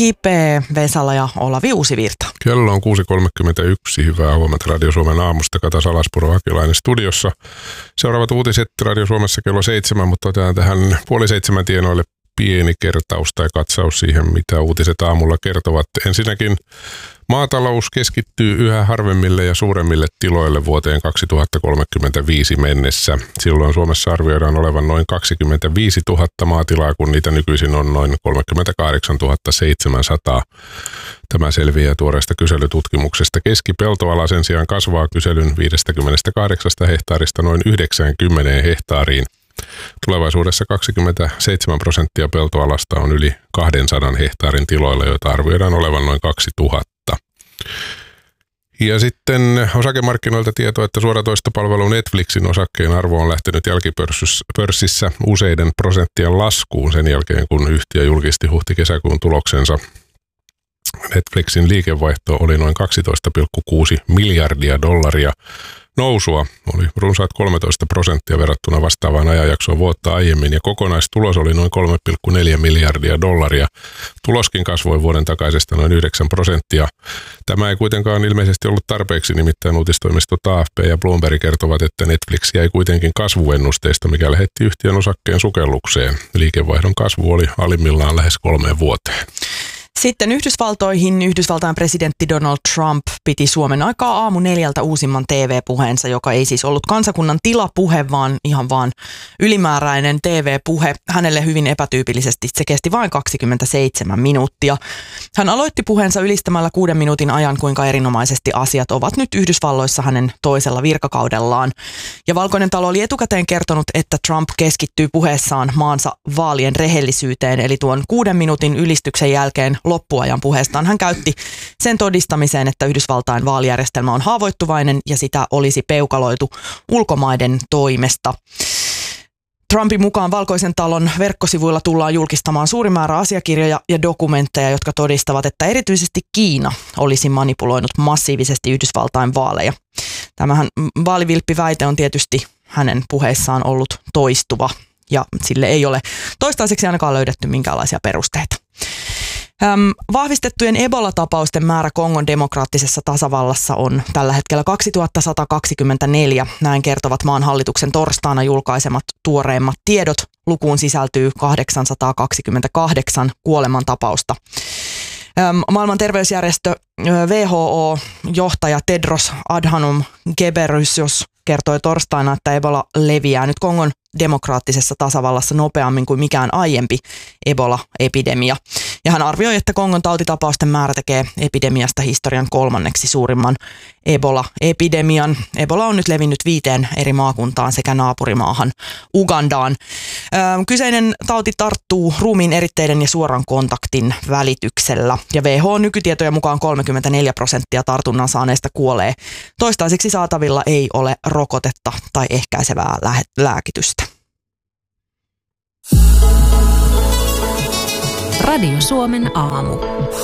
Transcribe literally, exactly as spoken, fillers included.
kipeä, Vesala ja Olavi Uusivirta. Kello on kuusi kolmekymmentäyksi. Hyvää huomenta Radio Suomen aamusta. Kata Salaspuro Hakilainen studiossa. Seuraavat uutiset Radio Suomessa kello seitsemän, mutta otetaan tähän puoli seitsemän tienoille pieni kertaus tai katsaus siihen, mitä uutiset aamulla kertovat. Ensinnäkin maatalous keskittyy yhä harvemmille ja suuremmille tiloille vuoteen kaksituhattakolmekymmentäviisi mennessä. Silloin Suomessa arvioidaan olevan noin kaksikymmentäviisituhatta maatilaa, kun niitä nykyisin on noin kolmekymmentäkahdeksantuhatta seitsemänsataa. Tämä selviää tuoreesta kyselytutkimuksesta. Keskipeltoala sen sijaan kasvaa kyselyn viidestäkymmenestäkahdeksasta hehtaarista noin yhdeksäänkymmeneen hehtaariin. Tulevaisuudessa kaksikymmentäseitsemän prosenttia peltoalasta on yli kahdensadan hehtaarin tiloilla, joita arvioidaan olevan noin kaksituhatta. Ja sitten osakemarkkinoilta tieto, että suoratoistopalvelu Netflixin osakkeen arvo on lähtenyt jälkipörssissä useiden prosenttien laskuun sen jälkeen, kun yhtiö julkisti huhti-kesäkuun tuloksensa. Netflixin liikevaihto oli noin kaksitoista pilkku kuusi miljardia dollaria. Nousua oli runsaat kolmetoista prosenttia verrattuna vastaavaan ajanjaksoon vuotta aiemmin ja kokonaistulos oli noin kolme pilkku neljä miljardia dollaria. Tuloskin kasvoi vuoden takaisesta noin yhdeksän prosenttia. Tämä ei kuitenkaan ilmeisesti ollut tarpeeksi, nimittäin uutistoimistot A F P ja Bloomberg kertovat, että Netflix jäi kuitenkin kasvuennusteista, mikä lähetti yhtiön osakkeen sukellukseen. Liikevaihdon kasvu oli alimmillaan lähes kolmeen vuoteen. Sitten Yhdysvaltoihin. Yhdysvaltain presidentti Donald Trump piti Suomen aikaa aamu neljältä uusimman T V-puheensa, joka ei siis ollut kansakunnan tilapuhe, vaan ihan vaan ylimääräinen T V-puhe. Hänelle hyvin epätyypillisesti se kesti vain kaksikymmentäseitsemän minuuttia. Hän aloitti puheensa ylistämällä kuuden minuutin ajan, kuinka erinomaisesti asiat ovat nyt Yhdysvalloissa hänen toisella virkakaudellaan. Ja Valkoinen talo oli etukäteen kertonut, että Trump keskittyy puheessaan maansa vaalien rehellisyyteen, eli tuon kuuden minuutin ylistyksen jälkeen loppuajan puheestaan hän käytti sen todistamiseen, että Yhdysvaltain vaalijärjestelmä on haavoittuvainen ja sitä olisi peukaloitu ulkomaiden toimesta. Trumpin mukaan Valkoisen talon verkkosivuilla tullaan julkistamaan suuri määrä asiakirjoja ja dokumentteja, jotka todistavat, että erityisesti Kiina olisi manipuloinut massiivisesti Yhdysvaltain vaaleja. Tämähän vaalivilppiväite on tietysti hänen puheissaan ollut toistuva ja sille ei ole toistaiseksi ainakaan löydetty minkäänlaisia perusteita. Ähm, vahvistettujen Ebola-tapausten määrä Kongon demokraattisessa tasavallassa on tällä hetkellä kaksituhattasata kaksikymmentäneljä. Näin kertovat maan hallituksen torstaina julkaisemat tuoreimmat tiedot. Lukuun sisältyy kahdeksansataakaksikymmentäkahdeksan kuolemantapausta. Ähm, maailman terveysjärjestö W H O-johtaja Tedros Adhanom Ghebreyesus kertoi torstaina, että Ebola leviää nyt Kongon demokraattisessa tasavallassa nopeammin kuin mikään aiempi Ebola-epidemia. Ja hän arvioi, että Kongon tautitapausten määrä tekee epidemiasta historian kolmanneksi suurimman Ebola-epidemian. Ebola on nyt levinnyt viiteen eri maakuntaan sekä naapurimaahan Ugandaan. Ö, kyseinen tauti tarttuu ruumiin eritteiden ja suoran kontaktin välityksellä. Ja W H O nykytietojen mukaan kolmekymmentäneljä prosenttia tartunnan saaneista kuolee. Toistaiseksi saatavilla ei ole rokotetta tai ehkäisevää lä- lääkitystä. Radio Suomen aamu.